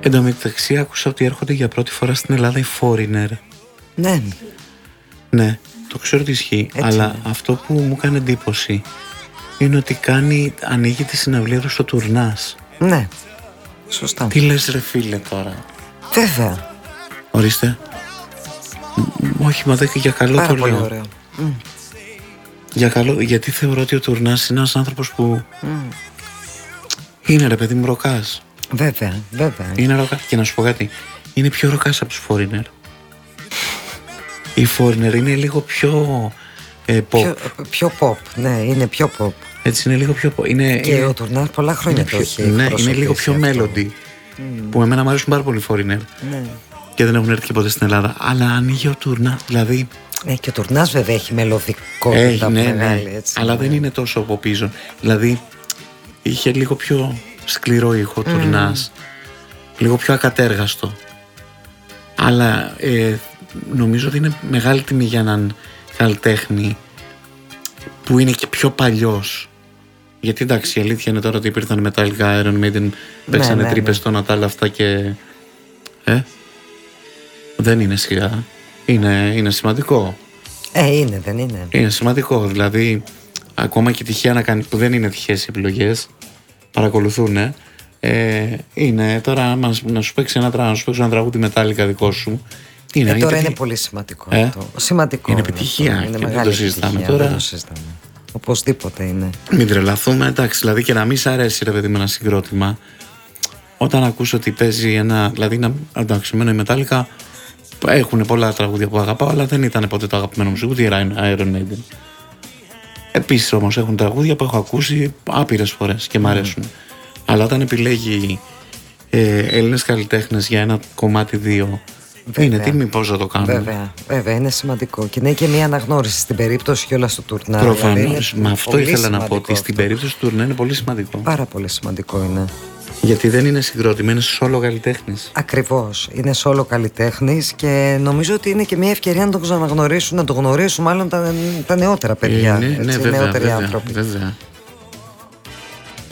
Εν τω μεταξύ άκουσα ότι έρχονται για πρώτη φορά στην Ελλάδα οι Foreigner. Ναι. Ναι, το ξέρω ότι ισχύει. Έτσι αλλά είναι. αυτό που μου κάνει εντύπωση είναι ότι ανοίγει τη συναυλία του στο Τουρνάς. Ναι. Σωστά. Τι λες ρε φίλε τώρα? Βέβαια. Ορίστε. Όχι, μα δεν για καλό Πάρα το πολύ λέω. ωραίο. Για καλό, γιατί θεωρώ ότι ο Τουρνάς είναι ένας άνθρωπος που είναι ρε παιδί μου ροκάς. Βέβαια. Είναι ροκάς. Και να σου πω κάτι, είναι πιο ροκάς από τους Foreigner. Οι Foreigner είναι λίγο πιο pop. Πιο pop, ναι, είναι πιο pop. Έτσι είναι λίγο πιο pop. Και ο Τουρνάς πολλά χρόνια το έχει. Ναι, είναι λίγο πιο melody. Που εμένα μου αρέσουν πάρα πολύ οι Foreigner. Ναι. Και δεν έχουν έρθει και ποτέ στην Ελλάδα. Αλλά ανοίγει ο Τουρνάς, δηλαδή. Και ο Τουρνάς βέβαια έχει μελωδικότητα μεγάλη, έτσι. Αλλά δεν είναι τόσο από πίσω. Δηλαδή είχε λίγο πιο σκληρό ήχο ο Τουρνάς. Λίγο πιο ακατέργαστο. Αλλά νομίζω ότι είναι μεγάλη τιμή για έναν καλλιτέχνη που είναι και πιο παλιός. Γιατί εντάξει, η αλήθεια είναι τώρα ότι υπήρχαν Metallica, Iron Maiden, παίξανε τρύπες στο Νατάλ αυτά και. Δεν είναι σιγά. Είναι σημαντικό. Δεν είναι. Είναι σημαντικό. Δηλαδή, ακόμα και τυχαία να κάνει, που δεν είναι τυχαίες οι επιλογές, παρακολουθούν. Είναι τώρα να σου παίξει ένα τραγούδι Metallica δικό σου. Τώρα είναι πολύ σημαντικό αυτό. Σημαντικό. Είναι επιτυχία. Είναι και μεγάλη δεν το συζητάμε τώρα. Δεν το συζητάμε. Οπωσδήποτε είναι. Μην τρελαθούμε. Εντάξει, δηλαδή και να μην σ' αρέσει ρε παιδί με ένα συγκρότημα, όταν ακούς ότι παίζει ένα. Δηλαδή, εντάξει, εμένα η Metallica έχουν πολλά τραγούδια που αγαπάω, αλλά δεν ήταν ποτέ το αγαπημένο μου ούτε η Iron Maiden. Επίσης όμως έχουν τραγούδια που έχω ακούσει άπειρες φορές και μ' αρέσουν. Αλλά όταν επιλέγει Έλληνες καλλιτέχνες για ένα κομμάτι δύο, είναι τιμή πώς θα το κάνουν. Βέβαια, είναι σημαντικό. Και είναι και μια αναγνώριση στην περίπτωση και όλα στο Τουρνά. Προφανώς, με αυτό ήθελα να πω, ότι στην περίπτωση του Τουρνά είναι πολύ σημαντικό. Πάρα πολύ σημαντικό είναι. Γιατί δεν είναι συγκρότημα, είναι solo καλλιτέχνης. Ακριβώς, είναι solo καλλιτέχνης και νομίζω ότι είναι και μια ευκαιρία να τον ξαναγνωρίσουν, να το γνωρίσουν μάλλον τα νεότερα παιδιά. Ναι, νεότεροι άνθρωποι. Βέβαια.